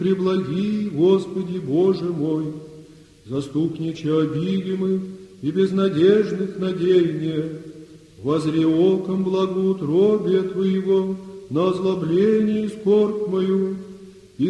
Преблаги, Господи, Боже мой, заступниче обидимых и безнадежных надеяния, возри оком благоутробия Твоего на озлобление и скорбь мою,